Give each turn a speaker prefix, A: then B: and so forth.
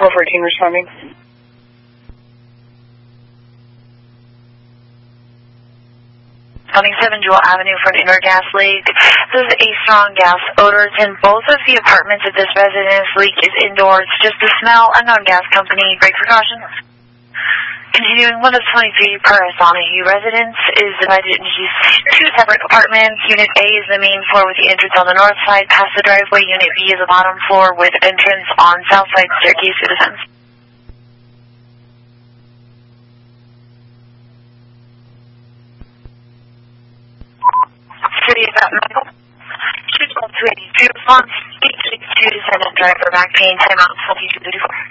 A: 414 responding.
B: Responding 7 Jewel Avenue for an indoor gas leak. There's a strong gas odor. It's in both of the apartments of this residence. Leak is indoors. Just a smell. Unknown gas company. Break precautions. Continuing 1 of 23 per Donahue residence is divided into 2 separate apartments. Unit A is the main floor with the entrance on the north side past the driveway. Unit B is the bottom floor with entrance on south side staircase to descent. City of Medical. 212-282 response. 862 descendant driver back pain. Time out 4234.